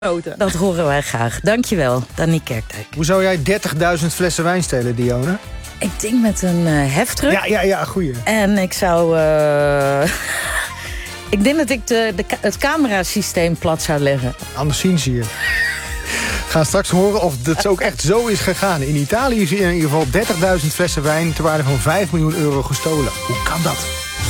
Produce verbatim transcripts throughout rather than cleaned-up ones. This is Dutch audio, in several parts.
Dat horen wij graag. Dankjewel, Dani Kerkdijk. Hoe zou jij dertigduizend flessen wijn stelen, Dionne? Ik denk met een uh, heftruck. Ja, ja, ja, goeie. En ik zou... Uh... ik denk dat ik de, de, het camerasysteem plat zou leggen. Anders zien ze je. We gaan straks horen of het ook echt zo is gegaan. In Italië is in ieder geval dertigduizend flessen wijn ter waarde van vijf miljoen euro gestolen. Hoe kan dat?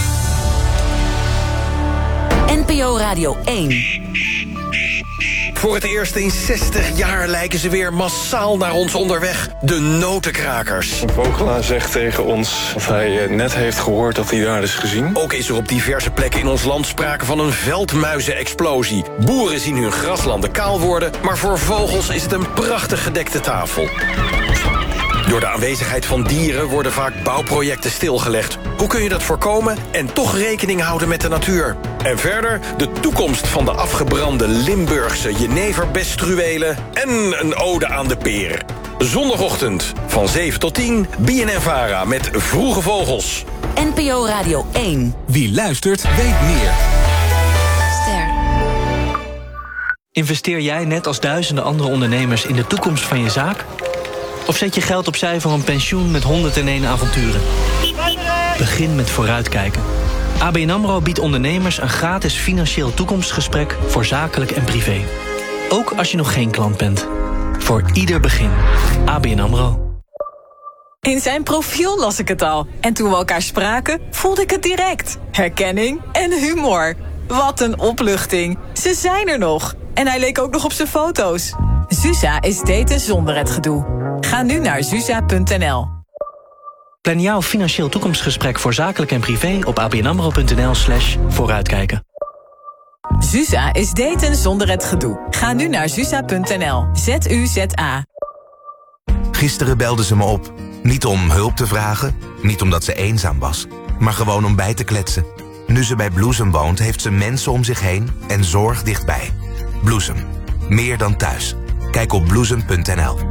N P O Radio één. Voor het eerst in zestig jaar lijken ze weer massaal naar ons onderweg. De notenkrakers. Een vogelaar zegt tegen ons of hij net heeft gehoord dat hij daar is gezien. Ook is er op diverse plekken in ons land sprake van een veldmuizenexplosie. Boeren zien hun graslanden kaal worden, maar voor vogels is het een prachtig gedekte tafel. Door de aanwezigheid van dieren worden vaak bouwprojecten stilgelegd. Hoe kun je dat voorkomen en toch rekening houden met de natuur? En verder de toekomst van de afgebrande Limburgse jeneverbestruelen en een ode aan de peer. Zondagochtend van zeven tot tien, B N N Vara met Vroege Vogels. N P O Radio één. Wie luistert, weet meer. Ster. Investeer jij net als duizenden andere ondernemers in de toekomst van je zaak? Of zet je geld opzij voor een pensioen met honderdéén avonturen? Begin met vooruitkijken. A B N AMRO biedt ondernemers een gratis financieel toekomstgesprek voor zakelijk en privé. Ook als je nog geen klant bent. Voor ieder begin. A B N AMRO. In zijn profiel las ik het al. En toen we elkaar spraken, voelde ik het direct. Herkenning en humor. Wat een opluchting. Ze zijn er nog. En hij leek ook nog op zijn foto's. Zuza is daten zonder het gedoe. Ga nu naar zuza punt n l. Plan jouw financieel toekomstgesprek voor zakelijk en privé op abnamro.nl slash vooruitkijken. Zuza is daten zonder het gedoe. Ga nu naar zuza punt n l. Z U Z A. Gisteren belde ze me op. Niet om hulp te vragen, niet omdat ze eenzaam was, maar gewoon om bij te kletsen. Nu ze bij Bloesem woont, heeft ze mensen om zich heen en zorg dichtbij. Bloesem. Meer dan thuis. Kijk op bloesem punt n l.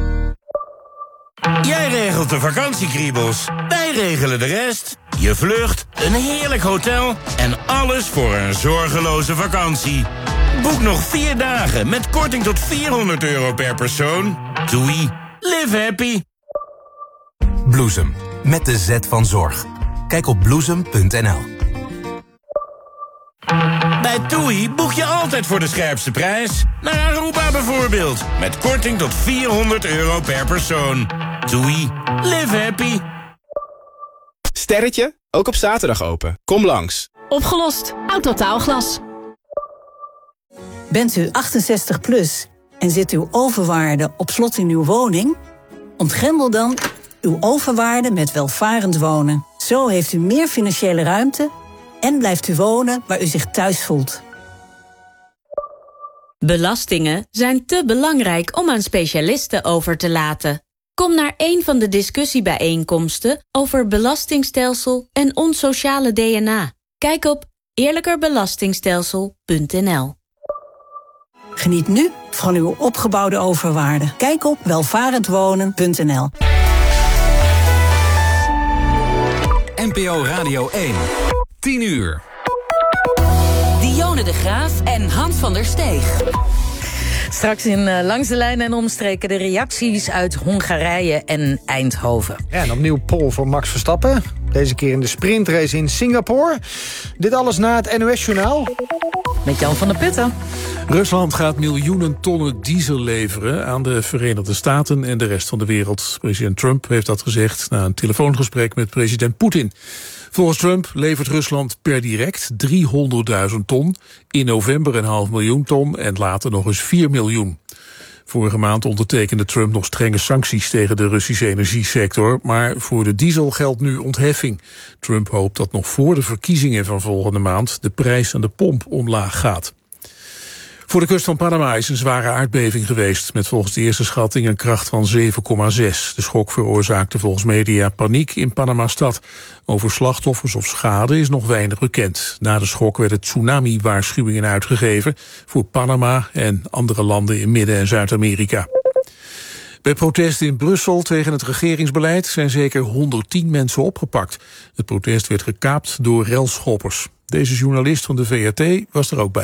Jij regelt de vakantiekriebels, wij regelen de rest. Je vlucht, een heerlijk hotel en alles voor een zorgeloze vakantie. Boek nog vier dagen met korting tot vierhonderd euro per persoon. Doei, live happy. Bloesem, met de Z van zorg. Kijk op bloesem punt n l. Bij TUI boek je altijd voor de scherpste prijs. Naar Aruba bijvoorbeeld, met korting tot vierhonderd euro per persoon. TUI, live happy. Sterretje, ook op zaterdag open. Kom langs. Opgelost. Autotaalglas. Bent u achtenzestig plus en zit uw overwaarde op slot in uw woning? Ontgrendel dan uw overwaarde met welvarend wonen. Zo heeft u meer financiële ruimte en blijft u wonen waar u zich thuis voelt. Belastingen zijn te belangrijk om aan specialisten over te laten. Kom naar een van de discussiebijeenkomsten over belastingstelsel en ons sociale D N A. Kijk op eerlijkerbelastingstelsel punt n l. Geniet nu van uw opgebouwde overwaarde. Kijk op welvarendwonen punt n l. N P O Radio één. tien uur. Dionne de Graaf en Hans van der Steeg. Straks in uh, Langs de Lijn en Omstreken de reacties uit Hongarije en Eindhoven. Ja, en opnieuw pole voor Max Verstappen. Deze keer in de sprintrace in Singapore. Dit alles na het N O S-journaal. Met Jan van der Putten. Rusland gaat miljoenen tonnen diesel leveren aan de Verenigde Staten en de rest van de wereld. President Trump heeft dat gezegd na een telefoongesprek met president Poetin. Volgens Trump levert Rusland per direct driehonderdduizend ton, in november een half miljoen ton en later nog eens vier miljoen. Vorige maand ondertekende Trump nog strenge sancties tegen de Russische energiesector, maar voor de diesel geldt nu ontheffing. Trump hoopt dat nog voor de verkiezingen van volgende maand de prijs aan de pomp omlaag gaat. Voor de kust van Panama is een zware aardbeving geweest, met volgens de eerste schatting een kracht van zeven komma zes. De schok veroorzaakte volgens media paniek in Panama-stad. Over slachtoffers of schade is nog weinig bekend. Na de schok werden tsunami-waarschuwingen uitgegeven voor Panama en andere landen in Midden- en Zuid-Amerika. Bij protesten in Brussel tegen het regeringsbeleid zijn zeker honderdtien mensen opgepakt. Het protest werd gekaapt door relschoppers. Deze journalist van de V R T was er ook bij.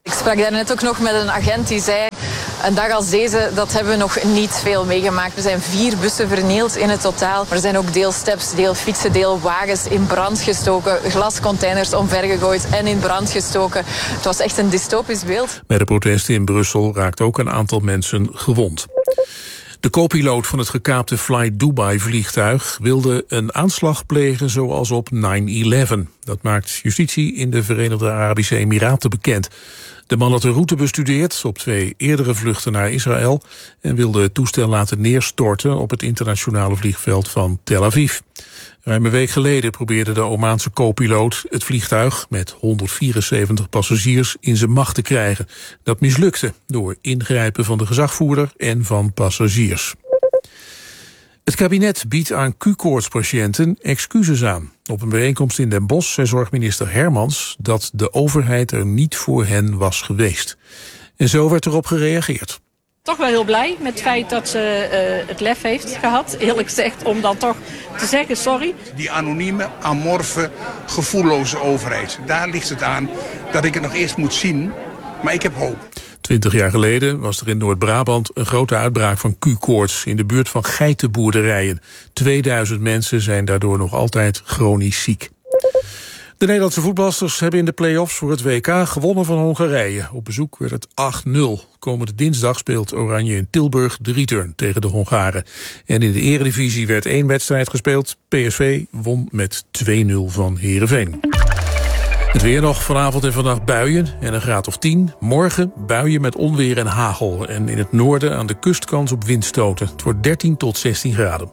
Ik sprak daarnet ook nog met een agent die zei... een dag als deze, dat hebben we nog niet veel meegemaakt. Er zijn vier bussen vernield in het totaal. Maar er zijn ook deelsteps, deelfietsen, deelwagens in brand gestoken. Glascontainers omvergegooid en in brand gestoken. Het was echt een dystopisch beeld. Bij de protesten in Brussel raakt ook een aantal mensen gewond. De co-piloot van het gekaapte Fly Dubai-vliegtuig wilde een aanslag plegen zoals op nine eleven. Dat maakt justitie in de Verenigde Arabische Emiraten bekend. De man had de route bestudeerd op twee eerdere vluchten naar Israël en wilde het toestel laten neerstorten op het internationale vliegveld van Tel Aviv. Ruim een week geleden probeerde de Omaanse co-piloot het vliegtuig met honderdvierenzeventig passagiers in zijn macht te krijgen. Dat mislukte door ingrijpen van de gezagvoerder en van passagiers. Het kabinet biedt aan Q-koortspatiënten excuses aan. Op een bijeenkomst in Den Bosch zei zorgminister Hermans dat de overheid er niet voor hen was geweest. En zo werd erop gereageerd. Toch wel heel blij met het feit dat ze uh, het lef heeft gehad, eerlijk gezegd, om dan toch te zeggen sorry. Die anonieme, amorfe, gevoelloze overheid. Daar ligt het aan dat ik het nog eerst moet zien, maar ik heb hoop. Twintig jaar geleden was er in Noord-Brabant een grote uitbraak van Q-koorts in de buurt van geitenboerderijen. tweeduizend mensen zijn daardoor nog altijd chronisch ziek. De Nederlandse voetbalsters hebben in de play-offs voor het W K gewonnen van Hongarije. Op bezoek werd het acht nul. Komende dinsdag speelt Oranje in Tilburg de return tegen de Hongaren. En in de Eredivisie werd één wedstrijd gespeeld. P S V won met twee nul van Heerenveen. Het weer nog, vanavond en vannacht buien en een graad of tien. Morgen buien met onweer en hagel. En in het noorden aan de kust kans op windstoten. Het wordt dertien tot zestien graden.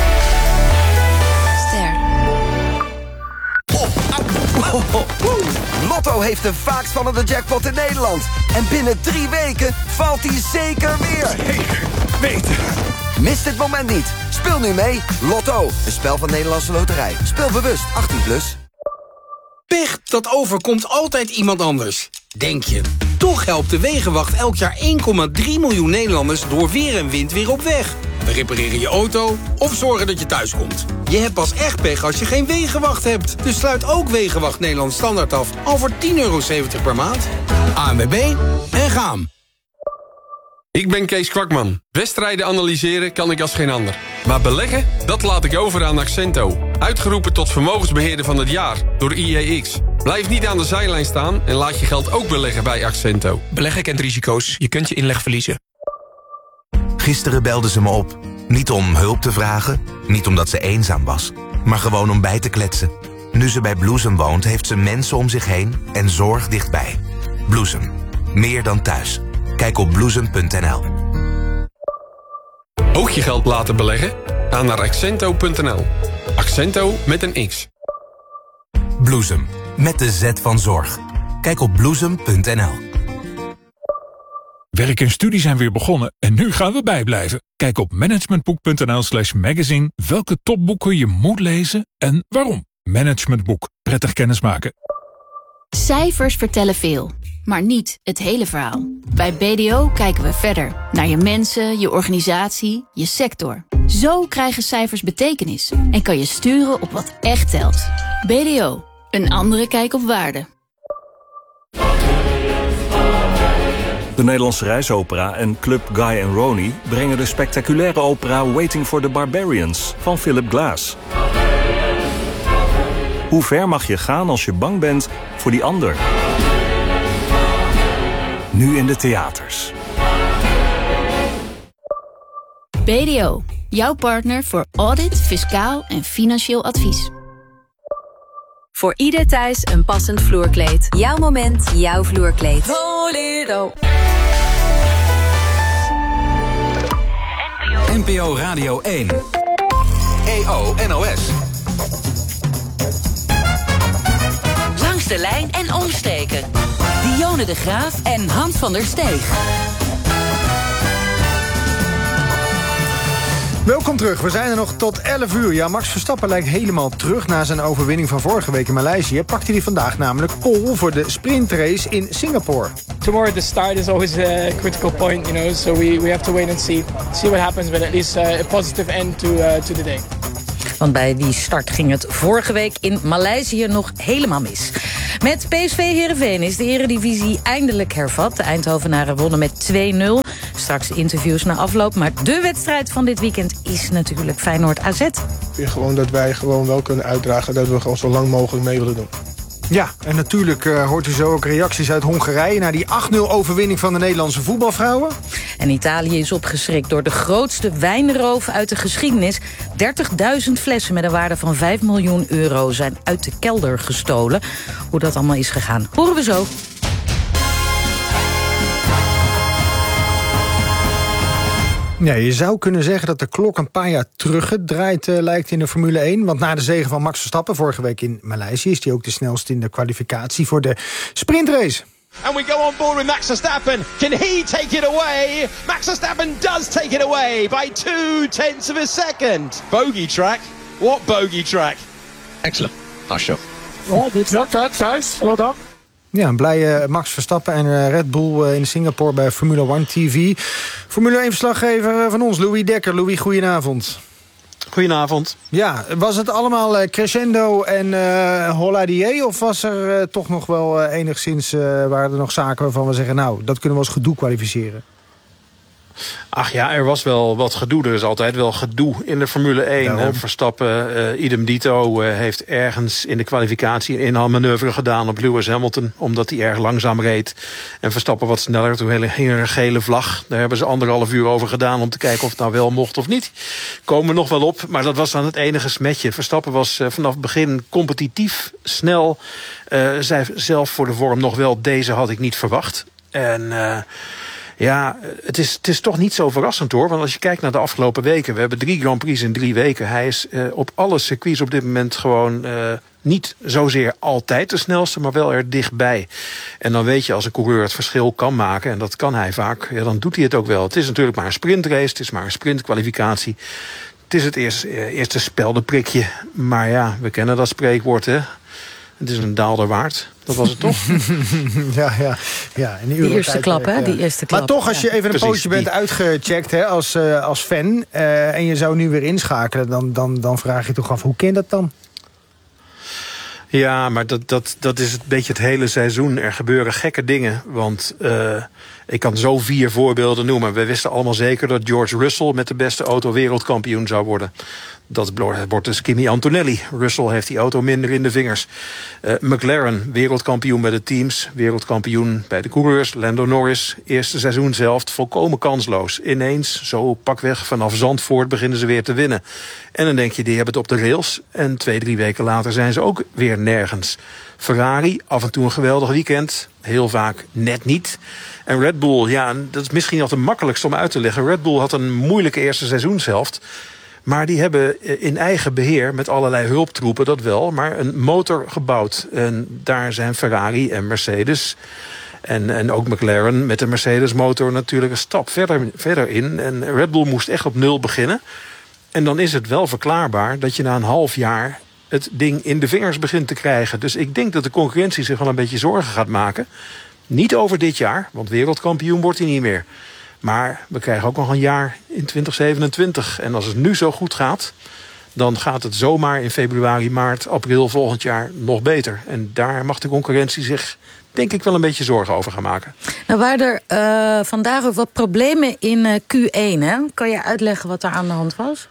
Lotto heeft de vaakst vallende jackpot in Nederland. En binnen drie weken valt die zeker weer. Zeker weten. Mis dit moment niet. Speel nu mee. Lotto, een spel van Nederlandse Loterij. Speel bewust, achttien plus. Pech, dat overkomt altijd iemand anders. Denk je. Toch helpt de Wegenwacht elk jaar één komma drie miljoen Nederlanders door weer en wind weer op weg. We repareren je auto of zorgen dat je thuis komt. Je hebt pas echt pech als je geen Wegenwacht hebt. Dus sluit ook Wegenwacht Nederland Standaard af al voor tien euro zeventig per maand. A N W B en gaan. Ik ben Kees Kwakman. Wedstrijden analyseren kan ik als geen ander. Maar beleggen, dat laat ik over aan Accento. Uitgeroepen tot vermogensbeheerder van het jaar door I E X. Blijf niet aan de zijlijn staan en laat je geld ook beleggen bij Accento. Beleggen kent risico's. Je kunt je inleg verliezen. Gisteren belde ze me op. Niet om hulp te vragen, niet omdat ze eenzaam was, maar gewoon om bij te kletsen. Nu ze bij Bloesem woont, heeft ze mensen om zich heen en zorg dichtbij. Bloesem. Meer dan thuis. Kijk op bloesem punt n l. Ook je geld laten beleggen? Ga naar accento punt n l. Accento met een X. Bloesem. Met de Z van zorg. Kijk op bloesem punt n l. Werk en studie zijn weer begonnen en nu gaan we bijblijven. Kijk op managementboek punt n l slash magazine welke topboeken je moet lezen en waarom. Managementboek. Prettig kennismaken. Cijfers vertellen veel, maar niet het hele verhaal. Bij B D O kijken we verder. Naar je mensen, je organisatie, je sector. Zo krijgen cijfers betekenis en kan je sturen op wat echt telt. B D O. Een andere kijk op waarde. De Nederlandse Reisopera en Club Guy and Ronnie brengen de spectaculaire opera Waiting for the Barbarians van Philip Glass. Hoe ver mag je gaan als je bang bent voor die ander? Nu in de theaters. B D O, jouw partner voor audit, fiscaal en financieel advies. Voor ieder thuis een passend vloerkleed. Jouw moment, jouw vloerkleed. Solido. N P O Radio één. E O N O S. Langs de lijn en omsteken. Dionne de Graaf en Hans van der Steeg. Welkom terug, we zijn er nog tot elf uur. Ja, Max Verstappen lijkt helemaal terug na zijn overwinning van vorige week in Maleisië. Pakte hij vandaag namelijk pole voor de sprintrace in Singapore. Tomorrow the start is always a critical point, you know, so we, we have to wait and see, see what happens, but at least uh, a positive end to, uh, to the day. Want bij die start ging het vorige week in Maleisië nog helemaal mis. Met P S V Heerenveen is de Eredivisie eindelijk hervat. De Eindhovenaren wonnen met twee nul. Straks interviews na afloop. Maar de wedstrijd van dit weekend is natuurlijk Feyenoord A Z. Gewoon dat wij gewoon wel kunnen uitdragen dat we gewoon zo lang mogelijk mee willen doen. Ja, en natuurlijk uh, hoort u zo ook reacties uit Hongarije naar die acht nul overwinning van de Nederlandse voetbalvrouwen. En Italië is opgeschrikt door de grootste wijnroof uit de geschiedenis. dertigduizend flessen met een waarde van vijf miljoen euro zijn uit de kelder gestolen. Hoe dat allemaal is gegaan, horen we zo. Ja, je zou kunnen zeggen dat de klok een paar jaar teruggedraaid uh, lijkt in de Formule één. Want na de zege van Max Verstappen vorige week in Maleisië is hij ook de snelste in de kwalificatie voor de sprintrace. And we go on board with Max Verstappen. Can he take it away? Max Verstappen does take it away by two tenths of a second. Bogey track. What bogey track? Excellent. Nice shot. Oh, good luck, guys. Well done. Ja, een blije Max Verstappen en Red Bull in Singapore bij Formule één T V. Formule één-verslaggever van ons, Louis Dekker. Louis, goedenavond. Goedenavond. Ja, was het allemaal crescendo en uh, holladier? Of was er uh, toch nog wel uh, enigszins, uh, waren er nog zaken waarvan we zeggen, nou, dat kunnen we als gedoe kwalificeren? Ach ja, er was wel wat gedoe. Er is altijd wel gedoe in de Formule één. Daarom. Verstappen, uh, idem dito, uh, heeft ergens in de kwalificatie een inhaalmanoeuvre gedaan op Lewis Hamilton. Omdat hij erg langzaam reed. En Verstappen wat sneller. Toen hing er een gele vlag. Daar hebben ze anderhalf uur over gedaan om te kijken of het nou wel mocht of niet. Komen we nog wel op. Maar dat was dan het enige smetje. Verstappen was uh, vanaf het begin competitief, snel. Uh, zei zelf voor de vorm nog wel, deze had ik niet verwacht. En... Uh, Ja, het is, het is toch niet zo verrassend hoor. Want als je kijkt naar de afgelopen weken. We hebben drie Grand Prix in drie weken. Hij is uh, op alle circuits op dit moment gewoon uh, niet zozeer altijd de snelste. Maar wel er dichtbij. En dan weet je als een coureur het verschil kan maken. En dat kan hij vaak. Ja, dan doet hij het ook wel. Het is natuurlijk maar een sprintrace. Het is maar een sprintkwalificatie. Het is het eerste, uh, eerste speldenprikje. Maar ja, we kennen dat spreekwoord hè. Het is een daalder waard. Dat was het toch? ja, ja, ja. In die, die eerste klap, hè? Ja. Die eerste klap. Maar toch, als je even een Precies, pootje bent die... uitgecheckt hè, als, uh, als fan... Uh, en je zou nu weer inschakelen... Dan, dan, dan vraag je toch af, hoe ken dat dan? Ja, maar dat, dat, dat is een beetje het hele seizoen. Er gebeuren gekke dingen. Want uh, ik kan zo vier voorbeelden noemen. We wisten allemaal zeker dat George Russell... met de beste auto wereldkampioen zou worden. Dat wordt dus Kimi Antonelli. Russell heeft die auto minder in de vingers. Uh, McLaren, wereldkampioen bij de teams. Wereldkampioen bij de coureurs. Lando Norris, eerste seizoen zelf, volkomen kansloos. Ineens, zo pakweg vanaf Zandvoort, beginnen ze weer te winnen. En dan denk je, die hebben het op de rails. En twee, drie weken later zijn ze ook weer nergens. Ferrari, af en toe een geweldig weekend. Heel vaak net niet. En Red Bull, ja, dat is misschien nog het makkelijkste om uit te leggen. Red Bull had een moeilijke eerste seizoenshelft. Maar die hebben in eigen beheer, met allerlei hulptroepen, dat wel, maar een motor gebouwd. En daar zijn Ferrari en Mercedes en, en ook McLaren met de Mercedes-motor natuurlijk een stap verder, verder in. En Red Bull moest echt op nul beginnen. En dan is het wel verklaarbaar dat je na een half jaar het ding in de vingers begint te krijgen. Dus ik denk dat de concurrentie zich wel een beetje zorgen gaat maken. Niet over dit jaar, want wereldkampioen wordt hij niet meer. Maar we krijgen ook nog een jaar in twintig zevenentwintig. En als het nu zo goed gaat, dan gaat het zomaar in februari, maart, april volgend jaar nog beter. En daar mag de concurrentie zich, denk ik, wel een beetje zorgen over gaan maken. Nou waren er uh, vandaag ook wat problemen in uh, Q één. Hè? Kan je uitleggen wat daar aan de hand was?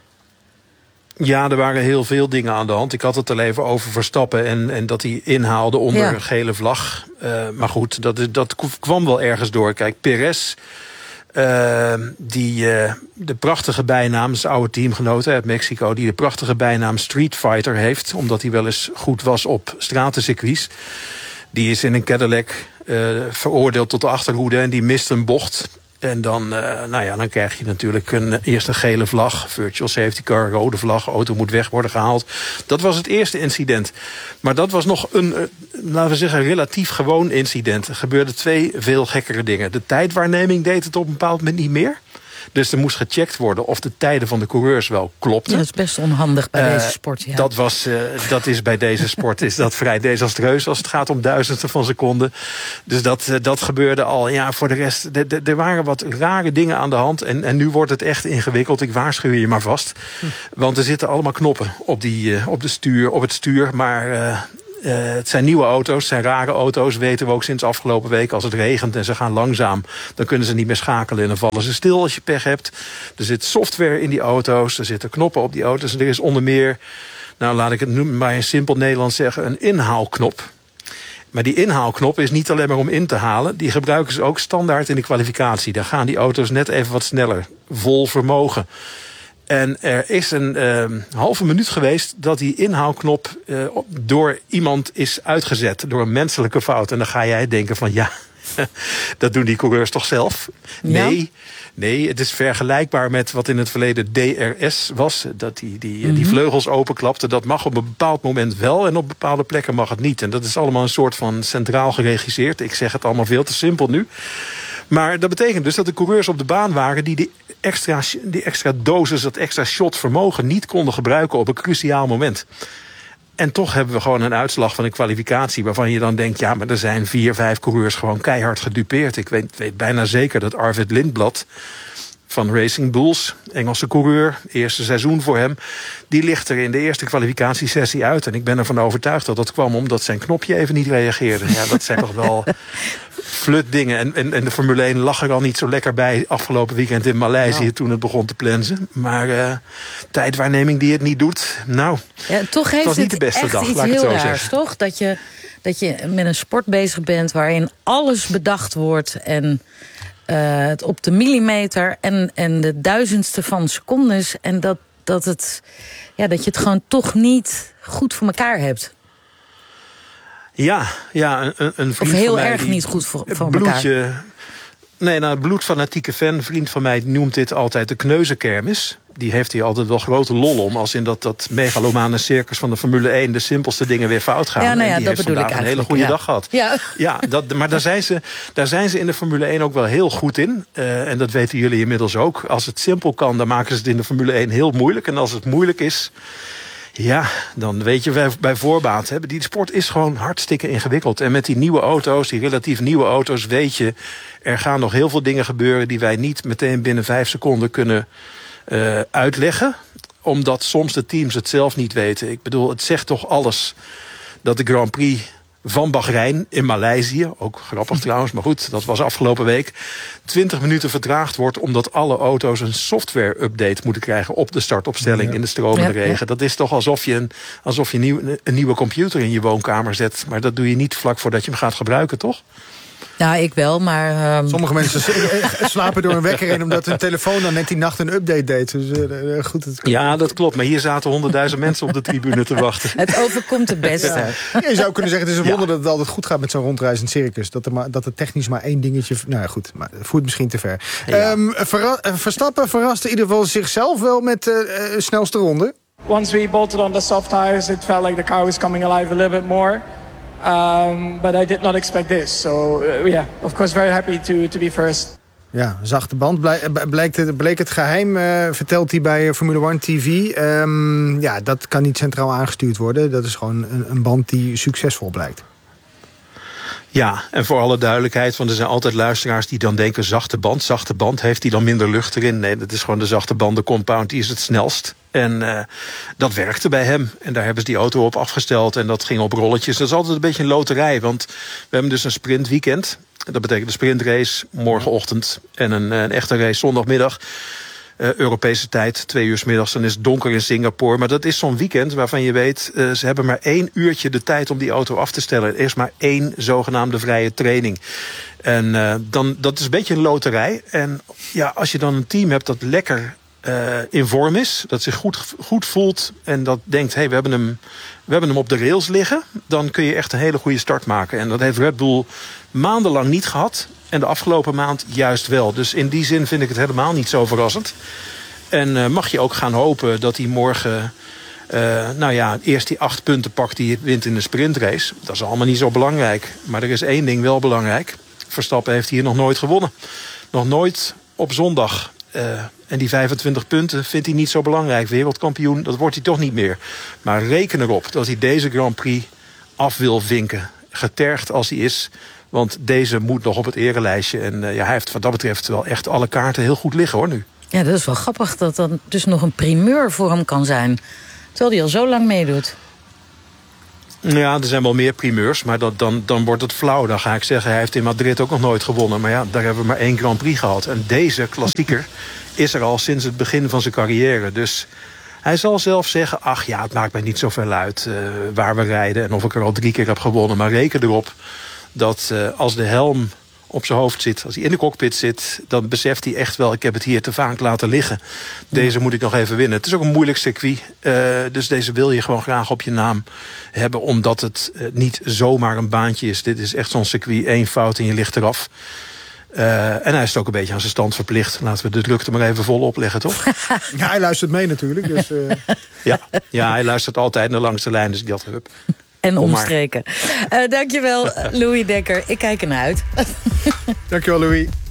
Ja, er waren heel veel dingen aan de hand. Ik had het al even over Verstappen en, en dat hij inhaalde onder ja. een gele vlag. Uh, maar goed, dat, dat kwam wel ergens door. Kijk, Perez... Uh, die uh, de prachtige bijnaam, zijn oude teamgenoot uit Mexico, die de prachtige bijnaam Street Fighter heeft, omdat hij wel eens goed was op stratencircuits. Die is in een Cadillac uh, veroordeeld tot de achterhoede en die mist een bocht. En dan, uh, nou ja, dan krijg je natuurlijk een eerste gele vlag, virtual safety car, rode vlag, auto moet weg worden gehaald. Dat was het eerste incident. Maar dat was nog een, uh, laten we zeggen, relatief gewoon incident. Er gebeurden twee veel gekkere dingen. De tijdwaarneming deed het op een bepaald moment niet meer. Dus er moest gecheckt worden of de tijden van de coureurs wel klopten. Ja, dat is best onhandig bij uh, deze sport. Ja. Dat, was, uh, dat is bij deze sport is dat vrij desastreus als het gaat om duizendsten van seconden. Dus dat, uh, dat gebeurde al. Ja, voor de rest, er waren wat rare dingen aan de hand. En, en nu wordt het echt ingewikkeld. Ik waarschuw je maar vast. Hm. Want er zitten allemaal knoppen op, die, uh, op, de stuur, op het stuur. Maar uh, uh, het zijn nieuwe auto's, het zijn rare auto's. Weten we ook sinds afgelopen week. Als het regent en ze gaan langzaam, dan kunnen ze niet meer schakelen. En dan vallen ze stil als je pech hebt. Er zit software in die auto's. Er zitten knoppen op die auto's. En er is onder meer, nou laat ik het noemen, maar in simpel Nederlands zeggen, een inhaalknop. Maar die inhaalknop is niet alleen maar om in te halen. Die gebruiken ze ook standaard in de kwalificatie. Daar gaan die auto's net even wat sneller. Vol vermogen. En er is een uh, halve minuut geweest dat die inhaalknop uh, door iemand is uitgezet. Door een menselijke fout. En dan ga jij denken van ja, dat doen die coureurs toch zelf? Nee. Ja. Nee, het is vergelijkbaar met wat in het verleden D R S was. Dat die, die, mm-hmm. die vleugels openklapten. Dat mag op een bepaald moment wel en op bepaalde plekken mag het niet. En dat is allemaal een soort van centraal geregisseerd. Ik zeg het allemaal veel te simpel nu. Maar dat betekent dus dat de coureurs op de baan waren die die extra, die extra dosis, dat extra shot vermogen niet konden gebruiken op een cruciaal moment. En toch hebben we gewoon een uitslag van een kwalificatie waarvan je dan denkt, ja, maar er zijn vier, vijf coureurs gewoon keihard gedupeerd. Ik weet, weet bijna zeker dat Arvid Lindblad van Racing Bulls, Engelse coureur, eerste seizoen voor hem, die ligt er in de eerste kwalificatiesessie uit. En ik ben ervan overtuigd dat dat kwam omdat zijn knopje even niet reageerde. Ja, dat zijn toch wel flut dingen. En, en, en de Formule één lag er al niet zo lekker bij afgelopen weekend in Maleisië, ja, toen het begon te plensen. Maar uh, tijdwaarneming die het niet doet, nou, ja, toch heeft het was niet het de beste echt dag, iets laat ik het heel zo raars, zeggen. toch? Dat je, dat je met een sport bezig bent waarin alles bedacht wordt en Uh, het op de millimeter en, en de duizendste van secondes. En dat, dat, het, ja, dat je het gewoon toch niet goed voor elkaar hebt. Ja, ja een, een vriend of heel van mij erg die niet goed voor, voor bloedje, elkaar. Nee, nou, bloedfanatieke fan, vriend van mij noemt dit altijd de kneuzenkermis. Die heeft hier altijd wel grote lol om, als in dat, dat megalomane circus van de Formule één de simpelste dingen weer fout gaan. Ja, nou ja, en die dat heeft bedoel ik vandaag een hele goede ja. dag gehad. Ja, ja dat, maar daar zijn, ze, daar zijn ze in de Formule één ook wel heel goed in. Uh, en dat weten jullie inmiddels ook. Als het simpel kan, dan maken ze het in de Formule één heel moeilijk. En als het moeilijk is, ja, dan weet je bij voorbaat. Hè, die sport is gewoon hartstikke ingewikkeld. En met die nieuwe auto's, die relatief nieuwe auto's, weet je, er gaan nog heel veel dingen gebeuren die wij niet meteen binnen vijf seconden kunnen uh, uitleggen. Omdat soms de teams het zelf niet weten. Ik bedoel, het zegt toch alles dat de Grand Prix van Bahrein in Maleisië, ook grappig trouwens, maar goed, dat was afgelopen week, twintig minuten vertraagd wordt omdat alle auto's een software-update moeten krijgen op de startopstelling ja. in de stromende ja, regen. Ja. Dat is toch alsof je, een, alsof je nieuw, een nieuwe computer in je woonkamer zet. Maar dat doe je niet vlak voordat je hem gaat gebruiken, toch? Ja, ik wel, maar Um... sommige mensen slapen door een wekker heen omdat hun telefoon dan net die nacht een update deed. Dus, uh, goed, het... Ja, dat klopt. Maar hier zaten honderdduizend mensen op de tribune te wachten. Het overkomt het beste. Ja. Ja, je zou kunnen zeggen, het is een wonder ja. dat het altijd goed gaat met zo'n rondreizend circus. Dat er, maar, dat er technisch maar één dingetje... Nou ja, goed, maar dat voert misschien te ver. Ja. Um, verra Verstappen verraste in ieder geval zichzelf wel met de uh, snelste ronde. Once we bolted on the soft tires, it felt like the car was coming alive a little bit more. Um, but I did not expect this. So uh, yeah, of course very happy to, to be first. Ja, zachte band. Bleek het, bleek het geheim, uh, vertelt hij bij Formule één T V. Um, ja, dat kan niet centraal aangestuurd worden. Dat is gewoon een, een band die succesvol blijkt. Ja, en voor alle duidelijkheid, want er zijn altijd luisteraars die dan denken zachte band, zachte band, heeft hij dan minder lucht erin? Nee, dat is gewoon de zachte bandencompound, die is het snelst. En uh, dat werkte bij hem. En daar hebben ze die auto op afgesteld en dat ging op rolletjes. Dat is altijd een beetje een loterij, want we hebben dus een sprintweekend. Dat betekent een sprintrace morgenochtend en een, een echte race zondagmiddag. Uh, Europese tijd, twee uur 's middags, dan is het donker in Singapore. Maar dat is zo'n weekend waarvan je weet, uh, ze hebben maar één uurtje de tijd om die auto af te stellen. Er is maar één zogenaamde vrije training. En uh, dan, dat is een beetje een loterij. En ja, als je dan een team hebt dat lekker uh, in vorm is, dat zich goed, goed voelt en dat denkt, hé, hey, we hebben hem, we hebben hem op de rails liggen, dan kun je echt een hele goede start maken. En dat heeft Red Bull maandenlang niet gehad. En de afgelopen maand juist wel. Dus in die zin vind ik het helemaal niet zo verrassend. En uh, mag je ook gaan hopen dat hij morgen Uh, nou ja, eerst die acht punten pakt die hij wint in de sprintrace. Dat is allemaal niet zo belangrijk. Maar er is één ding wel belangrijk. Verstappen heeft hier nog nooit gewonnen. Nog nooit op zondag Uh, en die vijfentwintig punten vindt hij niet zo belangrijk. Wereldkampioen, dat wordt hij toch niet meer. Maar reken erop dat hij deze Grand Prix af wil vinken. Getergd als hij is. Want deze moet nog op het erelijstje. En uh, ja, hij heeft wat dat betreft wel echt alle kaarten heel goed liggen hoor nu. Ja, dat is wel grappig dat dat dus nog een primeur voor hem kan zijn. Terwijl hij al zo lang meedoet. Ja, er zijn wel meer primeurs, maar dat, dan, dan wordt het flauw. Dan ga ik zeggen, hij heeft in Madrid ook nog nooit gewonnen. Maar ja, daar hebben we maar één Grand Prix gehad. En deze klassieker is er al sinds het begin van zijn carrière. Dus hij zal zelf zeggen, ach ja, het maakt mij niet zoveel uit uh, waar we rijden. En of ik er al drie keer heb gewonnen. Maar reken erop dat uh, als de helm op zijn hoofd zit, als hij in de cockpit zit, dan beseft hij echt wel, ik heb het hier te vaak laten liggen. Deze moet ik nog even winnen. Het is ook een moeilijk circuit, uh, dus deze wil je gewoon graag op je naam hebben, omdat het uh, niet zomaar een baantje is. Dit is echt zo'n circuit, één fout en je ligt eraf. Uh, en hij is ook een beetje aan zijn stand verplicht. Laten we de drukte maar even vol opleggen, toch? Ja, hij luistert mee natuurlijk. Dus, uh... ja, ja, hij luistert altijd naar langs de lijn, dus ik dacht, hup. En omstreken. Uh, dankjewel, Louis Dekker. Ik kijk ernaar uit. Dankjewel, Louis.